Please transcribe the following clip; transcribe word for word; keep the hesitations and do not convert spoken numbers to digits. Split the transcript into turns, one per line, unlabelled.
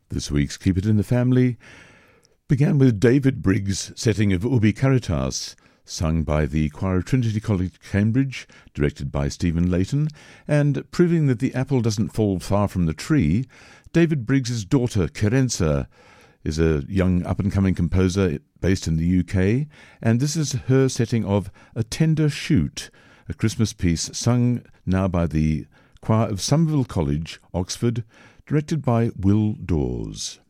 This week's Keep It in the Family began with David Briggs' setting of Ubi Caritas, sung by the choir of Trinity College, Cambridge, directed by Stephen Layton, and proving that the apple doesn't fall far from the tree. David Briggs' daughter, Kerensa, is a young up-and-coming composer based in the U K, and this is her setting of A Tender Shoot, a Christmas piece sung now by the choir of Somerville College, Oxford, directed by Will Dawes.